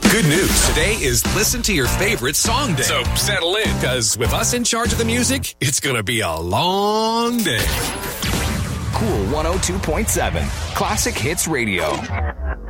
Good news. Today is Listen to Your Favorite Song Day. So settle in, because with us in charge of the music, it's going to be a long day. Cool 102.7 Classic Hits Radio.